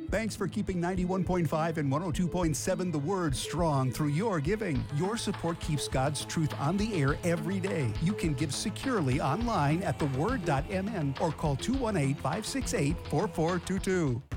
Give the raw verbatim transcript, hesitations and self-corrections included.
Thanks for keeping ninety-one point five and one oh two point seven The Word strong through your giving. Your support keeps God's truth on the air every day. You can give securely online at the word dot m n or call two one eight, five six eight, four four two two.